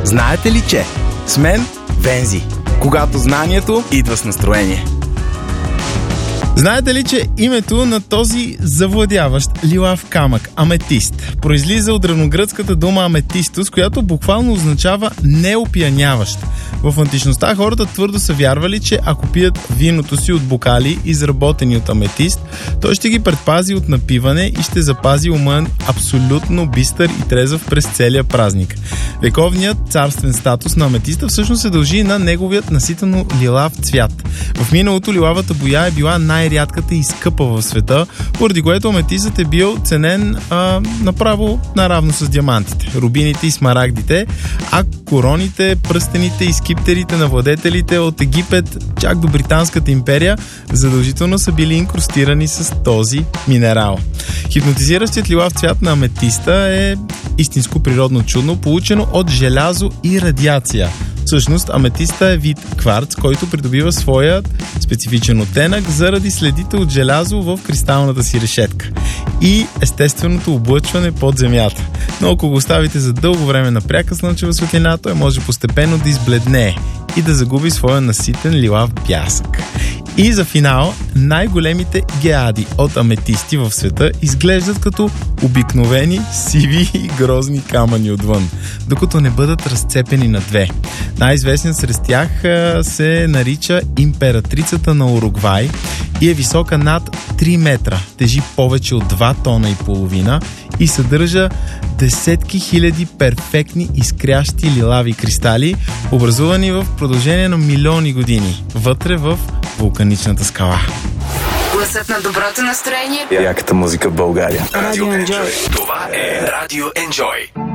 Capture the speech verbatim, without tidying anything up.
Знаете ли, че с мен Вензи, когато знанието идва с настроение. Знаете ли, че името на този завладяващ лилав камък, аметист, произлиза от древногръцката дума аметистос, която буквално означава неопияняващ. В античността хората твърдо са вярвали, че ако пият виното си от бокали, изработени от аметист, той ще ги предпази от напиване и ще запази ума абсолютно бистър и трезъв през целия празник. Вековният царствен статус на аметиста всъщност се дължи на неговият наситено лилав цвят. В миналото лилавата боя е била най-рядката и скъпа в света, поради което аметистът е бил ценен а, направо наравно с диамантите, рубините и смарагдите, а короните, пръстените и скиптерите на владетелите от Египет чак до Британската империя задължително са били инкрустирани с този минерал. Хипнотизиращият лилав цвят на аметиста е истинско природно чудо, получено от желязо и радиация. Всъщност, аметиста е вид кварц, който придобива своят специфичен оттенък заради следите от желязо в кристалната си решетка и естественото облъчване под земята. Но ако го оставите за дълго време на пряка слънчева светлина, той може постепенно да избледнее и да загуби своя наситен лилав бясък. И за финал, най-големите геади от аметисти в света изглеждат като обикновени, сиви и грозни камъни отвън, докато не бъдат разцепени на две. Най-известният сред тях се нарича императрицата на Уругвай и е висока над три метра, тежи повече от два тона и половина и съдържа десетки хиляди перфектни изкрящи лилави кристали, образувани в продължение на милиони години, вътре в вулканичната скала. Гласът на доброто настроение. Яката музика в България. Радио Enjoy. Това е Радио Enjoy.